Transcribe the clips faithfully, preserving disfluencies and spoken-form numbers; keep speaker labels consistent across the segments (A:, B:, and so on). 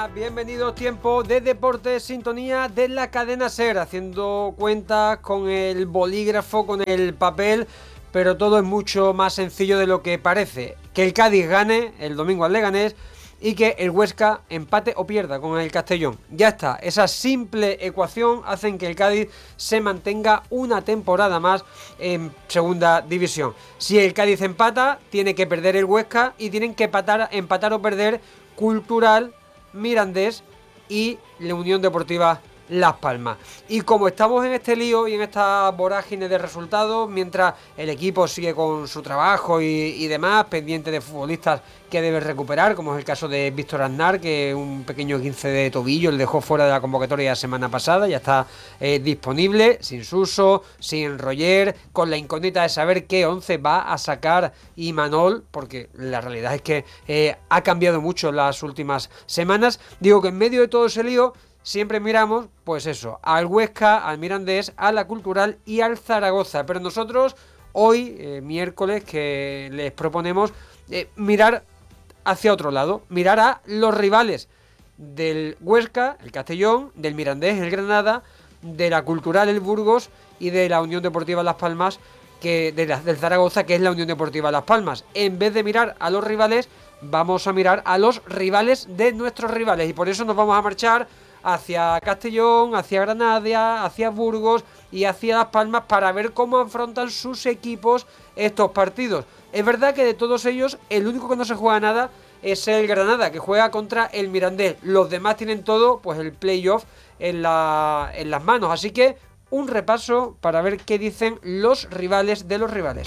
A: mañana, bienvenidos, tiempo de deporte, sintonía de la cadena SER, haciendo cuentas con el bolígrafo, con el papel, pero todo es mucho más sencillo de lo que parece. Que el Cádiz gane el domingo al Leganés y que el Huesca empate o pierda con el Castellón. Ya está, esa simple ecuación hace que el Cádiz se mantenga una temporada más en segunda división. Si el Cádiz empata, tiene que perder el Huesca y tienen que empatar, empatar o perder Cultural, Mirandés y la Unión Deportiva Las Palmas. Y como estamos en este lío y en esta vorágine de resultados, mientras el equipo sigue con su trabajo y, y demás, pendiente de futbolistas que debe recuperar, como es el caso de Víctor Aznar, que un pequeño quince de tobillo le dejó fuera de la convocatoria la semana pasada, ya está eh, disponible, sin Suso, sin Roger, con la incógnita de saber qué once va a sacar Imanol, porque la realidad es que eh, ha cambiado mucho las últimas semanas. Digo que en medio de todo ese lío siempre miramos, pues eso, al Huesca, al Mirandés, a la Cultural y al Zaragoza. Pero nosotros, hoy, eh, miércoles, que les proponemos eh, mirar hacia otro lado, mirar a los rivales del Huesca, el Castellón, del Mirandés, el Granada, de la Cultural, el Burgos, y de la Unión Deportiva Las Palmas, que de la, del Zaragoza, que es la Unión Deportiva Las Palmas. En vez de mirar a los rivales, vamos a mirar a los rivales de nuestros rivales, y por eso nos vamos a marchar hacia Castellón, hacia Granada, hacia Burgos y hacia Las Palmas para ver cómo afrontan sus equipos estos partidos. Es verdad que de todos ellos, el único que no se juega nada es el Granada, que juega contra el Mirandés. Los demás tienen todo, pues el playoff en, la, en las manos. Así que un repaso para ver qué dicen los rivales de los rivales.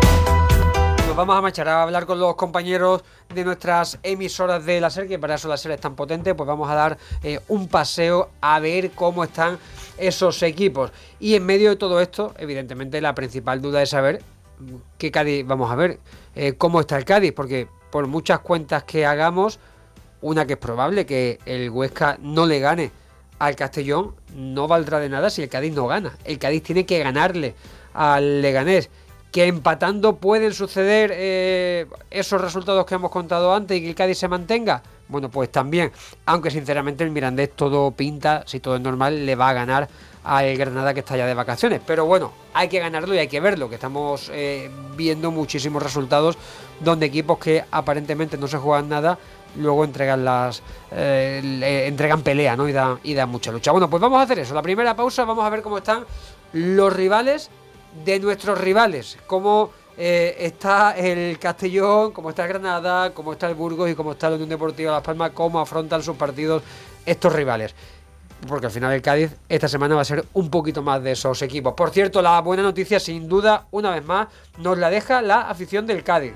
A: Nos vamos a marchar a hablar con los compañeros de nuestras emisoras de la SER, que para eso la SER es tan potente, pues vamos a dar eh, un paseo a ver cómo están esos equipos. Y en medio de todo esto, evidentemente la principal duda es saber qué Cádiz vamos a ver, eh, cómo está el Cádiz, porque por muchas cuentas que hagamos, una que es probable que el Huesca no le gane al Castellón, no valdrá de nada si el Cádiz no gana. El Cádiz tiene que ganarle al Leganés. Que empatando pueden suceder eh, esos resultados que hemos contado antes y que el Cádiz se mantenga. Bueno, pues también, aunque sinceramente el Mirandés todo pinta, si todo es normal, le va a ganar al Granada, que está ya de vacaciones. Pero bueno, hay que ganarlo y hay que verlo, que estamos eh, viendo muchísimos resultados donde equipos que aparentemente no se juegan nada, luego entregan las eh, le, entregan pelea, ¿no? Y dan, y dan mucha lucha. Bueno, pues vamos a hacer eso. La primera pausa, vamos a ver cómo están los rivales de nuestros rivales, cómo eh, está el Castellón, cómo está el Granada, cómo está el Burgos y cómo está la Unión Deportiva Las Palmas, cómo afrontan sus partidos estos rivales, porque al final el Cádiz esta semana va a ser un poquito más de esos equipos. Por cierto, la buena noticia, sin duda, una vez más, nos la deja la afición del Cádiz.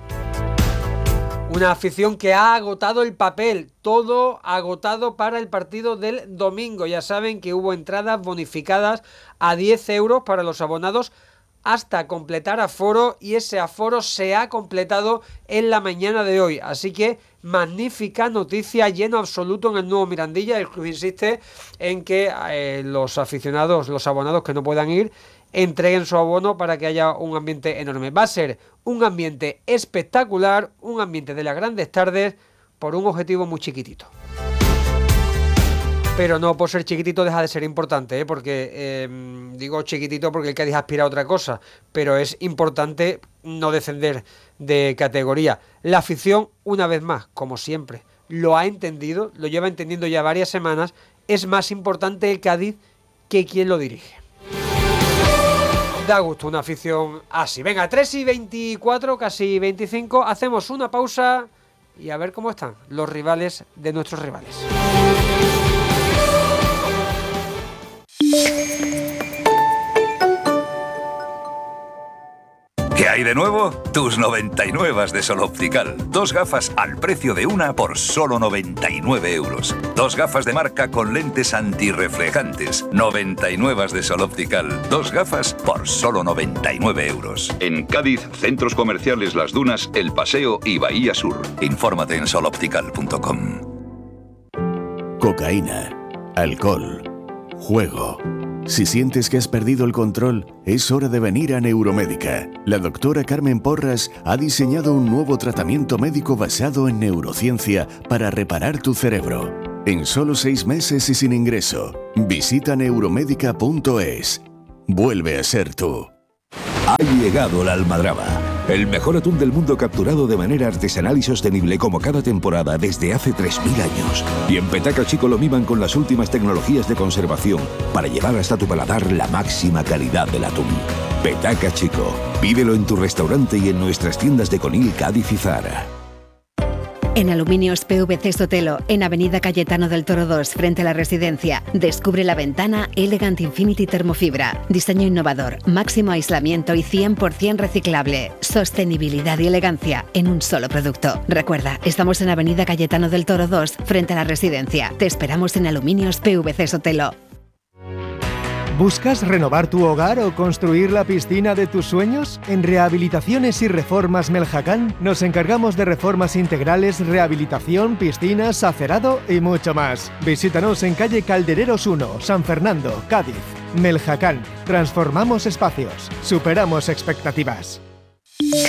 A: Una afición que ha agotado el papel, todo agotado para el partido del domingo. Ya saben que hubo entradas bonificadas a diez euros para los abonados hasta completar aforo, y ese aforo se ha completado en la mañana de hoy. Así que magnífica noticia, lleno absoluto en el nuevo Mirandilla. El club insiste en que eh, los aficionados, los abonados que no puedan ir, entreguen su abono para que haya un ambiente enorme. Va a ser un ambiente espectacular, un ambiente de las grandes tardes, por un objetivo muy chiquitito. Pero no por ser chiquitito deja de ser importante, ¿eh? Porque eh, digo chiquitito porque el Cádiz aspira a otra cosa, pero es importante no descender de categoría. La afición, una vez más, como siempre, lo ha entendido, lo lleva entendiendo ya varias semanas. Es más importante el Cádiz que quien lo dirige. Da gusto una afición así. Venga, tres y veinticuatro, casi veinticinco, hacemos una pausa y a ver cómo están los rivales de nuestros rivales.
B: ¿Qué hay de nuevo? Tus noventa y nueve de Sol Optical. Dos gafas al precio de una por solo noventa y nueve euros. Dos gafas de marca con lentes antirreflejantes. noventa y nueve de Sol Optical. Dos gafas por solo noventa y nueve euros. En Cádiz, centros comerciales Las Dunas, El Paseo y Bahía Sur. Infórmate en sol optical punto com.
C: Cocaína, alcohol, juego. Si sientes que has perdido el control, es hora de venir a Neuromédica. La doctora Carmen Porras ha diseñado un nuevo tratamiento médico basado en neurociencia para reparar tu cerebro. en solo seis meses y sin ingreso. Visita neuromedica punto es. Vuelve a ser tú.
D: Ha llegado la almadraba, el mejor atún del mundo capturado de manera artesanal y sostenible como cada temporada desde hace tres mil años. Y en Petaca Chico lo miman con las últimas tecnologías de conservación para llevar hasta tu paladar la máxima calidad del atún. Petaca Chico, pídelo en tu restaurante y en nuestras tiendas de Conil, Cádiz y Zara.
E: En Aluminios P V C Sotelo, en Avenida Cayetano del Toro dos, frente a la residencia, descubre la ventana Elegant Infinity Termofibra. Diseño innovador, máximo aislamiento y cien por ciento reciclable. Sostenibilidad y elegancia en un solo producto. Recuerda, estamos en Avenida Cayetano del Toro dos, frente a la residencia. Te esperamos en Aluminios P V C Sotelo.
F: ¿Buscas renovar tu hogar o construir la piscina de tus sueños? En Rehabilitaciones y Reformas Meljacán nos encargamos de reformas integrales, rehabilitación, piscinas, acerado y mucho más. Visítanos en calle Caldereros uno, San Fernando, Cádiz. Meljacán. Transformamos espacios. Superamos expectativas.